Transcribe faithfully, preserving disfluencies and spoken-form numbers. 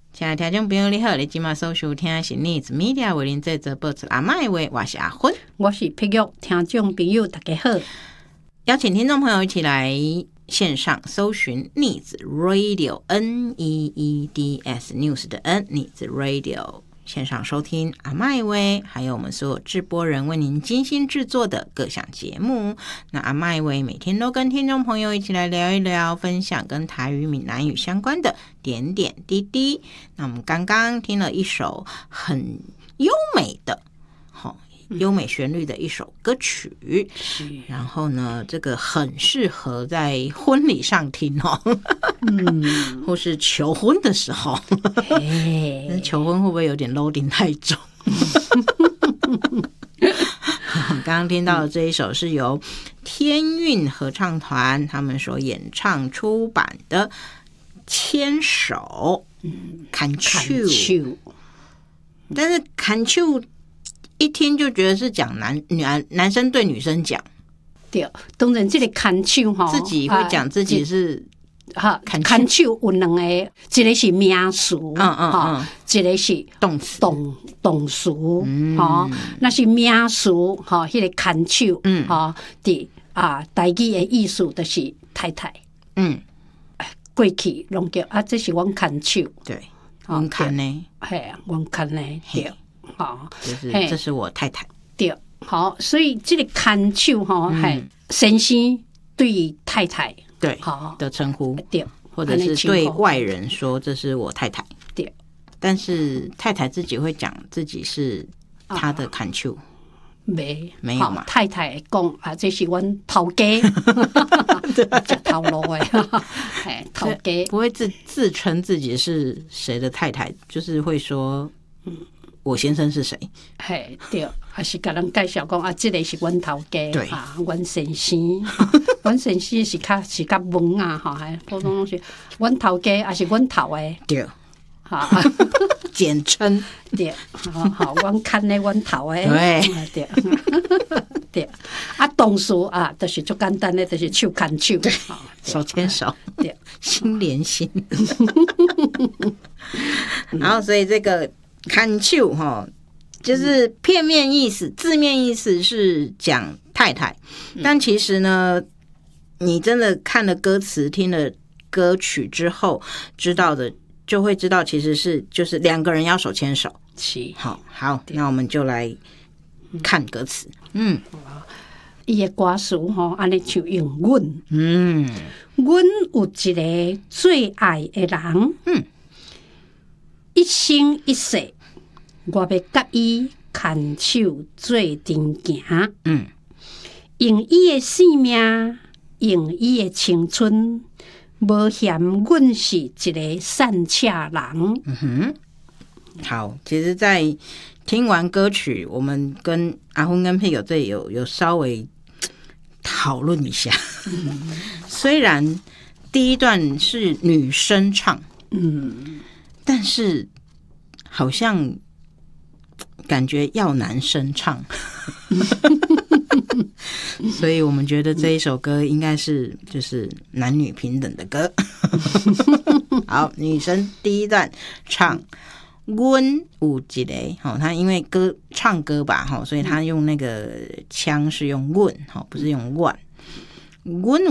亲爱的听众朋友你好，你今晚所收听的是 Needs Media 为您制作播出阿嬷的话，我是阿芬， 我是碧玉。听众朋友大家好， 邀请听众朋友一起来线上搜寻 Needs Radio N E E D S News 的 N Needs Radio， 线上收听阿嬷的话，还有我们所有制播人为您精心制作的各项节目。那阿嬷的话每天都跟听众朋友一起来聊一聊，分享跟台语闽南语相关的点点滴滴。那我们刚刚听了一首很优美的优美旋律的一首歌曲，然后呢这个很适合在婚礼上听哦，嗯，或是求婚的时候求婚会不会有点 loading 太重刚刚听到的这一首是由天韵合唱团他们所演唱出版的牵手砍手，但是砍手一听就觉得是讲 男, 男, 男生对女生讲， 对，当然这个砍手自己会讲自己是砍手有两个，一个是名词，嗯嗯嗯，一个是动词， 动动词，嗯，哦，那是名词，哈，那个砍手，嗯，哈，的啊，台语的意思就是太太，嗯，过去拢叫啊，这是阮砍手， 对，阮砍呢， 嘿，阮砍呢，对。 哦，就是这是我太太， 对，好，所以这个看手哈，嘿，先生对太太对好的称呼，对，或者是对外人说这是我太太，对，但是太太自己会讲自己是他的看手， 没没有嘛？ 太太讲啊，这是阮头家，吃头路的，嘿，头家不会自自称自己是谁的太太，就是会说，嗯。我先生是谁？ 嘿，对，还是甲人介绍讲啊，这个是阮头家，对啊，阮先生，阮先生是较是较文啊，哈，还普通拢是阮头家，还是阮头的， 对， 哈， 简称对，好好，阮看的阮头的， 对对，对，啊，动词啊，就是最简单的，就是手牵手， 对，手牵手，对，心连心，然后所以这个。看手哈，就是片面意思，字面意思是讲太太，但其实呢，你真的看了歌词、听了歌曲之后，知道的就会知道，其实是就是两个人要手牵手。 是， 好，好，那我们就来看歌词。嗯， 伊的歌词吼，安尼就用阮， 嗯， 阮有一个最爱的人，嗯。一生一世，我要甲伊牵手做阵行。嗯，用伊的生命，用伊的青春，无嫌阮是一个善车人。 嗯哼，好，其实，在听完歌曲，我们跟阿芬跟佩友这有有稍微讨论一下。嗯、虽然第一段是女生唱，嗯。但是好像感觉要男生唱所以我们觉得这一首歌应该是就是男女平等的歌好，女生第一段唱阮有一个，他因为歌唱歌吧，所以他用那个腔是用阮，不是用阮。阮